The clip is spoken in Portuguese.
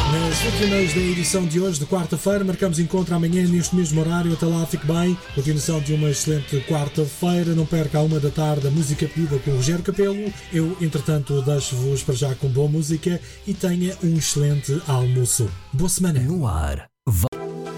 Nas últimas da edição de hoje, de quarta-feira, marcamos encontro amanhã neste mesmo horário. Até lá, fique bem. Continuação de uma excelente quarta-feira. Não perca à 1 da tarde a música pedida com o Rogério Capelo. Eu, entretanto, deixo-vos para já com boa música e tenha um excelente almoço. Boa semana. No ar.